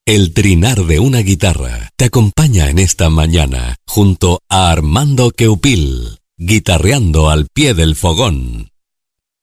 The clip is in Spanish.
El trinar de una guitarra te acompaña en esta mañana junto a Armando Queupil, guitarreando al pie del fogón.